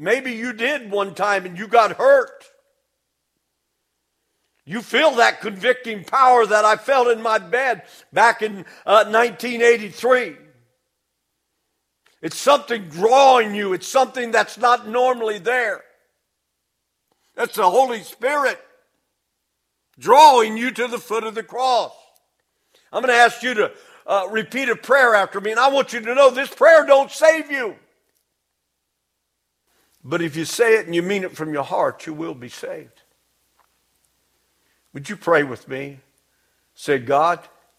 Maybe you did one time and you got hurt. You feel that convicting power that I felt in my bed back in 1983. It's something drawing you. It's something that's not normally there. That's the Holy Spirit drawing you to the foot of the cross. I'm going to ask you to repeat a prayer after me, and I want you to know this prayer don't save you. But if you say it and you mean it from your heart, you will be saved. Would you pray with me? Say, God,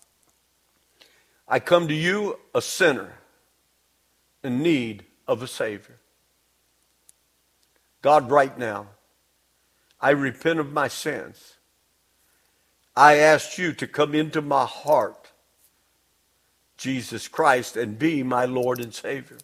I come to you a sinner in need of a Savior. God, right now, I repent of my sins. I ask you to come into my heart, Jesus Christ, and be my Lord and Savior.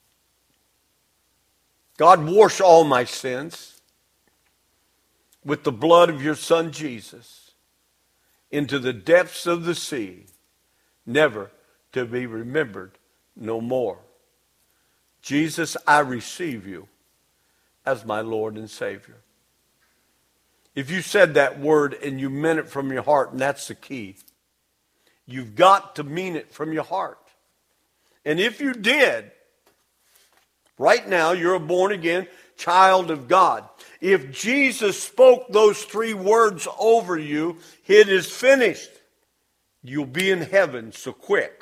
God, wash all my sins with the blood of your Son Jesus into the depths of the sea, never to be remembered no more. Jesus, I receive you as my Lord and Savior. If you said that word and you meant it from your heart, and that's the key, you've got to mean it from your heart. And if you did, right now you're a born-again child of God. If Jesus spoke those 3 words over you, it is finished. You'll be in heaven so quick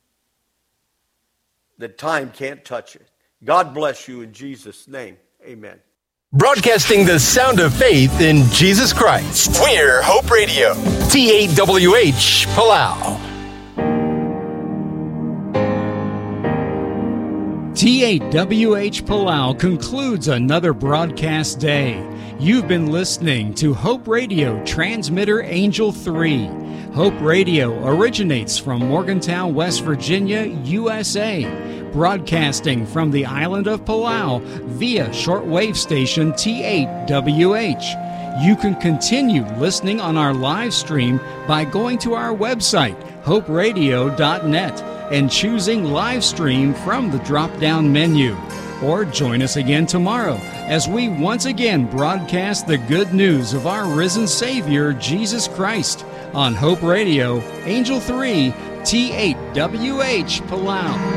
that time can't touch it. God bless you in Jesus' name. Amen. Broadcasting the sound of faith in Jesus Christ. We're Hope Radio. T8WH, Palau. T8WH Palau concludes another broadcast day. You've been listening to Hope Radio Transmitter Angel 3. Hope Radio originates from Morgantown, West Virginia, USA, broadcasting from the island of Palau via shortwave station T8WH. You can continue listening on our live stream by going to our website, hoperadio.net, and choosing live stream from the drop-down menu. Or join us again tomorrow as we once again broadcast the good news of our risen Savior, Jesus Christ, on Hope Radio, Angel 3, T8WH, Palau.